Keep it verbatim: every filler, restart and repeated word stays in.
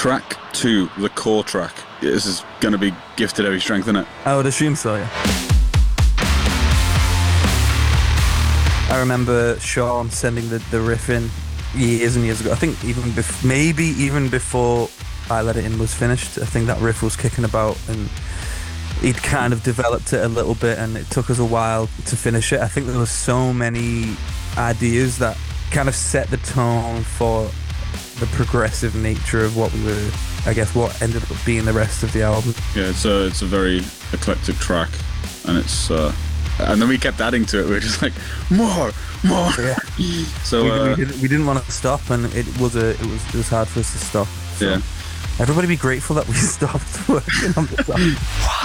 Track two, the core track. This is going to be gifted heavy strength, isn't it? I would assume so, yeah. I remember Sean sending the, the riff in years and years ago. I think even bef- maybe even before I Let It In was finished, I think that riff was kicking about, and he'd kind of developed it a little bit, and it took us a while to finish it. I think there were so many ideas that kind of set the tone for the progressive nature of what we were, I guess, what ended up being the rest of the album. Yeah, it's a, it's a very eclectic track, and it's uh, and then we kept adding to it. We were just like, more, more. Yeah. So we, uh, we, didn't, we didn't want to stop, and it was a it was it was hard for us to stop. So yeah. everybody be grateful that we stopped working on the song.